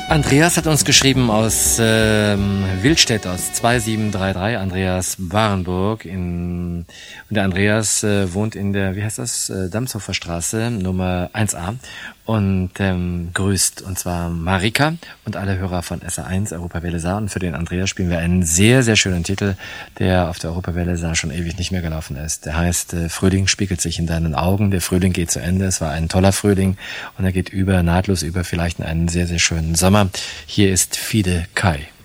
Andreas hat uns geschrieben aus Wildstedt, aus 2733, Andreas Barenburg. Und der Andreas wohnt in der, wie heißt das, Damshofer Straße, Nummer 1a und grüßt, und zwar Marika und alle Hörer von SA1 Europawelle Saar. Und für den Andreas spielen wir einen sehr, sehr schönen Titel, der auf der Europawelle Saar schon ewig nicht mehr gelaufen ist. Der heißt Frühling spiegelt sich in deinen Augen. Der Frühling geht zu Ende. Es war ein toller Frühling und er geht nahtlos über vielleicht in einen sehr, sehr schönen Sommer. Hier ist Fide Kai.